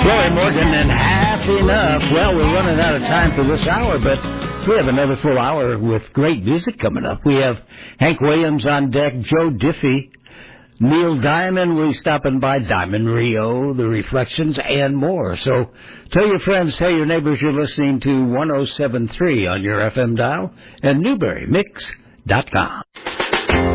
Roy Morgan and Half Enough. Well, we're running out of time for this hour, but we have another full hour with great music coming up. We have Hank Williams on deck, Joe Diffie, Neil Diamond will be stopping by, Diamond Rio, The Reflections, and more. So tell your friends, tell your neighbors you're listening to 107.3 on your FM dial and NewberryMix.com.